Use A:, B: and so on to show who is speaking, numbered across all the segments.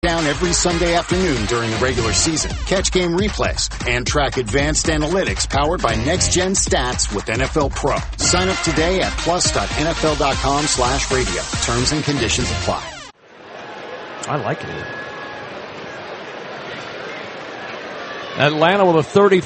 A: touchdown every Sunday afternoon during the regular season. Catch game replays and track advanced analytics powered by Next Gen Stats with NFL Pro. Sign up today at plus.nfl.com/radio. Terms and conditions apply.
B: I like it. Atlanta with a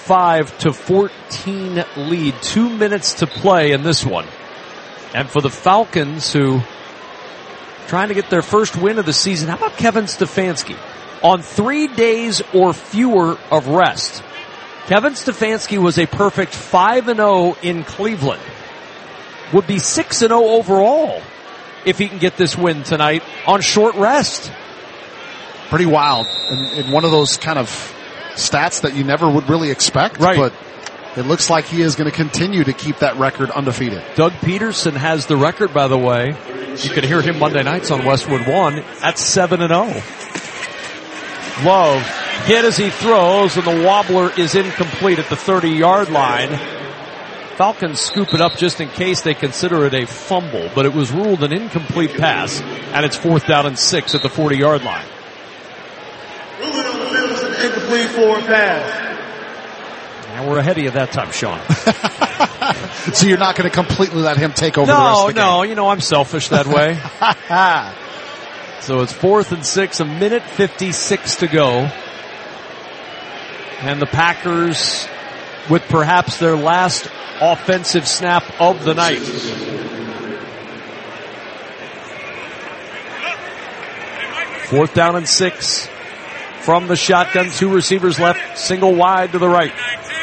B: 35-14 lead. 2 minutes to play in this one. And for the Falcons, who trying to get their first win of the season, how about Kevin Stefanski? On 3 days or fewer of rest, Kevin Stefanski was a perfect 5-0 in Cleveland. Would be 6-0 overall if he can get this win tonight on short rest.
C: Pretty wild. And one of those kind of stats that you never would really expect.
B: Right.
C: But it looks like he is going to continue to keep that record undefeated.
B: Doug Peterson has the record, by the way. You can hear him Monday nights on Westwood One at 7-0. Love hit as he throws, and the wobbler is incomplete at the 30-yard line. Falcons scoop it up just in case they consider it a fumble, but it was ruled an incomplete pass, and it's 4th down and 6 at the 40-yard line.
D: Incomplete forward pass.
B: And we're ahead of you that time, Sean.
C: So you're not going to completely let him take over the rest of the game?
B: No, you know I'm selfish that way. So it's 4th and 6, a minute 56 to go. And the Packers with perhaps their last offensive snap of the night. Fourth down and 6 from the shotgun. 2 receivers left, single wide to the right.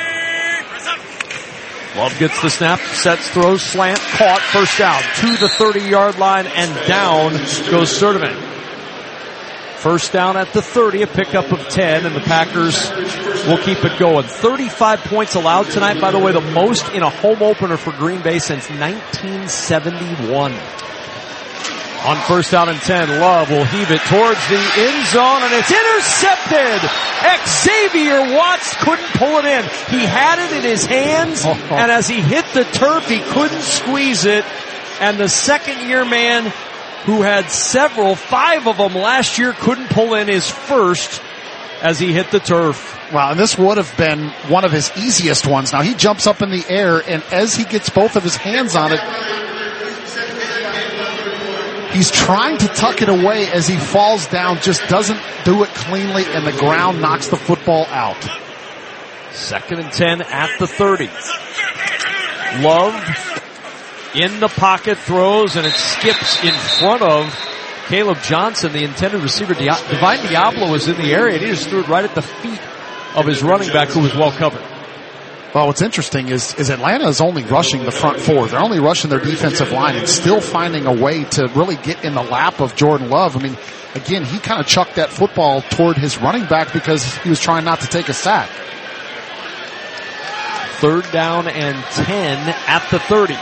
B: Love gets the snap, sets, throws, slant, caught, first down to the 30-yard line, and down goes Sturdivant. First down at the 30, a pickup of 10, and the Packers will keep it going. 35 points allowed tonight, by the way, the most in a home opener for Green Bay since 1971. On first down and 10, Love will heave it towards the end zone, and it's intercepted! Xavier Watts couldn't pull it in. He had it in his hands, and as he hit the turf, he couldn't squeeze it. And the second-year man, who had 5 of them last year, couldn't pull in his first as he hit the turf.
C: Wow, and this would have been one of his easiest ones. Now, he jumps up in the air, and as he gets both of his hands on it, he's trying to tuck it away as he falls down, just doesn't do it cleanly, and the ground knocks the football out.
B: 2nd and 10 at the 30. Love in the pocket, throws, and it skips in front of Caleb Johnson, the intended receiver. Divine Diablo was in the area, and he just threw it right at the feet of his running back, who was well covered.
C: Well, what's interesting is Atlanta is only rushing the front 4. They're only rushing their defensive line and still finding a way to really get in the lap of Jordan Love. I mean, again, he kind of chucked that football toward his running back because he was trying not to take a sack.
B: 3rd down and 10 at the 30.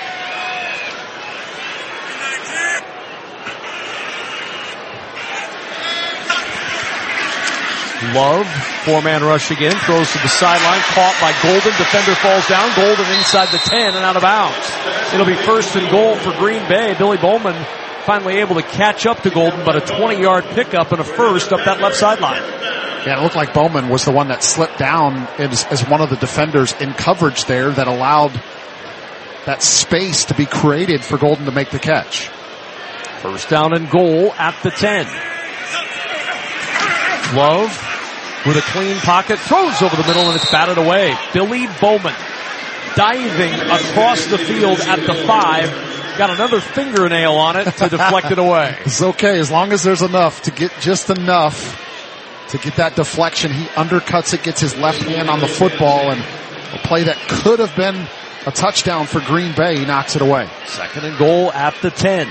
B: Love, 4-man rush again, throws to the sideline, caught by Golden, defender falls down, Golden inside the 10 and out of bounds. It'll be 1st and goal for Green Bay. Billy Bowman finally able to catch up to Golden, but a 20-yard pickup and a first up that left sideline.
C: Yeah, it looked like Bowman was the one that slipped down as one of the defenders in coverage there that allowed that space to be created for Golden to make the catch.
B: 1st down and goal at the 10. Love with a clean pocket, throws over the middle, and it's batted away. Billy Bowman diving across the field at the 5. Got another fingernail on it to deflect it away.
C: It's okay as long as there's enough to get just enough to get that deflection. He undercuts it, gets his left hand on the football, and a play that could have been a touchdown for Green Bay, he knocks it away.
B: 2nd and goal at the 10.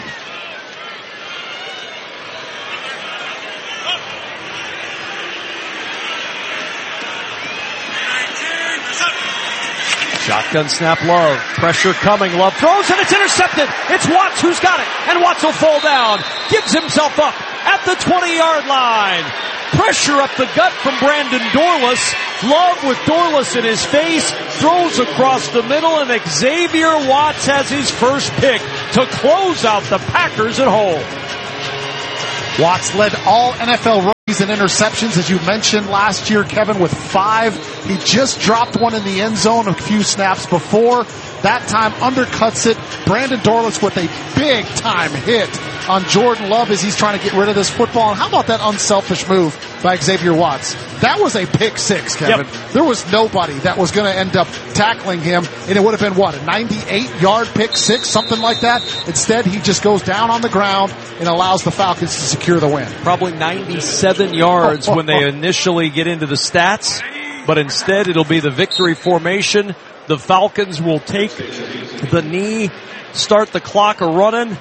B: Shotgun snap, Love. Pressure coming. Love throws, and it's intercepted. It's Watts who's got it. And Watts will fall down. Gives himself up at the 20-yard line. Pressure up the gut from Brandon Dorlus. Love with Dorlus in his face. Throws across the middle, and Xavier Watts has his first pick to close out the Packers at home.
C: Watts led all NFL rookies in interceptions, as you mentioned last year, Kevin, with 5. He just dropped one in the end zone a few snaps before. That time undercuts it. Brandon Dorlitz with a big-time hit on Jordan Love as he's trying to get rid of this football. And how about that unselfish move by Xavier Watts? That was a pick 6, Kevin.
B: Yep.
C: There was nobody that was going to end up tackling him, and it would have been, what, a 98-yard pick 6, something like that? Instead, he just goes down on the ground and allows the Falcons to secure the win.
B: Probably 97 yards when they initially get into the stats, but instead it'll be the victory formation. The Falcons will take the knee, start the clock a-running,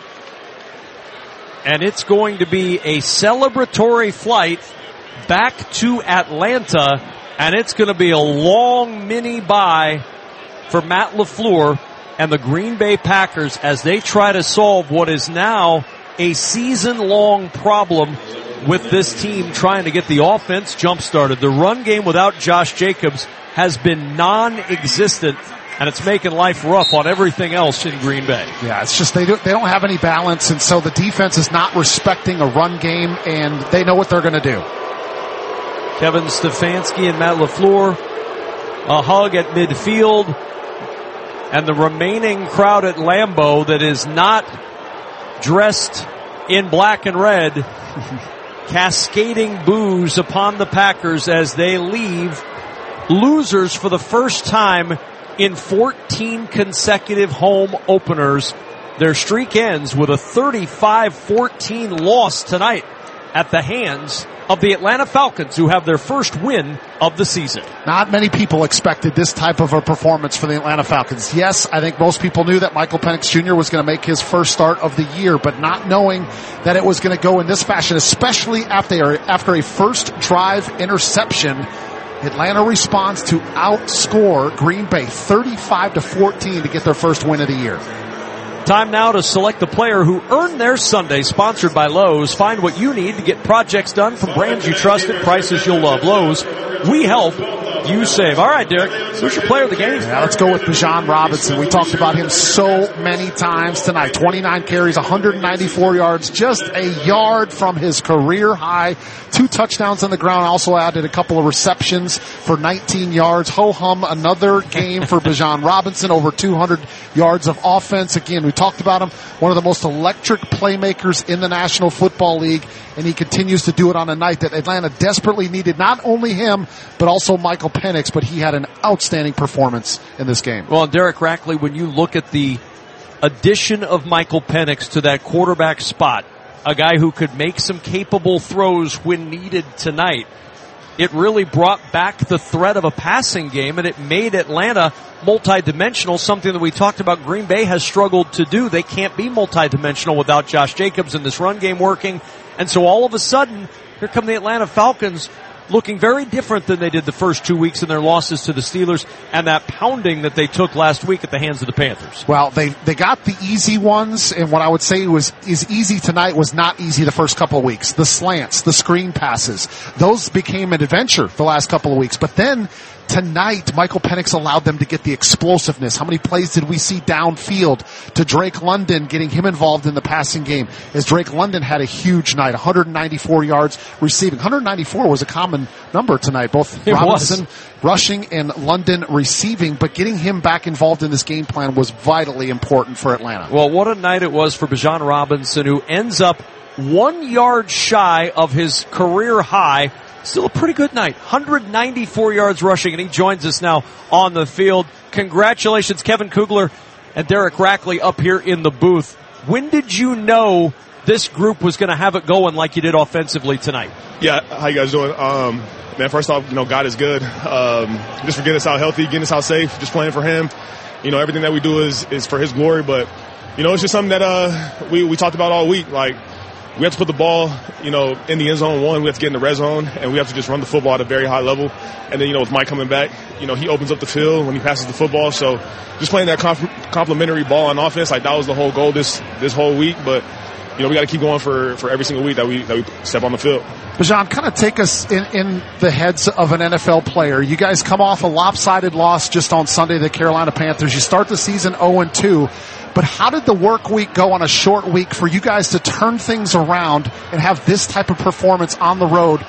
B: and it's going to be a celebratory flight back to Atlanta, and it's going to be a long mini-bye for Matt LaFleur and the Green Bay Packers as they try to solve what is now a season-long problem with this team trying to get the offense jump-started. The run game without Josh Jacobs has been non-existent, and it's making life rough on everything else in Green Bay.
C: Yeah, it's just they don't have any balance, and so the defense is not respecting a run game, and they know what they're going to do.
B: Kevin Stefanski and Matt LaFleur, a hug at midfield, and the remaining crowd at Lambeau that is not dressed in black and red, cascading boos upon the Packers as they leave losers for the first time in 14 consecutive home openers. Their streak ends with a 35-14 loss tonight at the hands of the Atlanta Falcons, who have their first win of the season.
C: Not many people expected this type of a performance for the Atlanta Falcons. Yes, I think most people knew that Michael Penix Jr. was going to make his first start of the year, but not knowing that it was going to go in this fashion, especially after a first drive interception. Atlanta responds to outscore Green Bay 35-14 to get their first win of the year.
B: Time now to select the player who earned their Sunday, sponsored by Lowe's. Find what you need to get projects done from brands you trust at prices you'll love. Lowe's, we help, you save. All right, Derek, who's your player of the game?
C: Yeah, let's go with Bijan Robinson. We talked about him so many times tonight. 29 carries, 194 yards, just a yard from his career high. 2 touchdowns on the ground. Also added a couple of receptions for 19 yards. Ho-hum, another game for Bijan Robinson, over 200 yards of offense. Again, we talked about him, one of the most electric playmakers in the National Football League, and he continues to do it on a night that Atlanta desperately needed not only him, but also Michael Penix, but he had an outstanding performance in this game.
B: Well, Derek Rackley, when you look at the addition of Michael Penix to that quarterback spot, a guy who could make some capable throws when needed tonight, it really brought back the threat of a passing game, and it made Atlanta multidimensional, something that we talked about Green Bay has struggled to do. They can't be multidimensional without Josh Jacobs and this run game working. And so all of a sudden, here come the Atlanta Falcons, looking very different than they did the first 2 weeks in their losses to the Steelers and that pounding that they took last week at the hands of the Panthers.
C: Well, they got the easy ones, and what I would say is easy tonight was not easy the first couple of weeks. The slants, the screen passes, those became an adventure the last couple of weeks. But then tonight, Michael Penix allowed them to get the explosiveness. How many plays did we see downfield to Drake London, getting him involved in the passing game, as Drake London had a huge night, 194 yards receiving. 194 was a common number tonight, both Robinson rushing and London receiving, but getting him back involved in this game plan was vitally important for Atlanta.
B: Well, what a night it was for Bijan Robinson, who ends up 1 yard shy of his career high. Still a pretty good night. 194 yards rushing, and he joins us now on the field. Congratulations, Kevin Kugler and Derek Rackley up here in the booth. When did you know this group was going to have it going like you did offensively tonight?
E: Yeah, how you guys doing? Man, first off, God is good. Just for getting us out healthy, getting us out safe, just playing for Him. Everything that we do is for His glory, but, it's just something that we talked about all week. Like, we have to put the ball, in the end zone. One, we have to get in the red zone, and we have to just run the football at a very high level. And then, with Mike coming back, he opens up the field when he passes the football. So just playing that complementary ball on offense, like that was the whole goal this whole week. But, we got to keep going for every single week that we step on the field.
C: Bijan, kind of take us in the heads of an NFL player. You guys come off a lopsided loss just on Sunday to the Carolina Panthers. You start the season 0-2. But how did the work week go on a short week for you guys to turn things around and have this type of performance on the road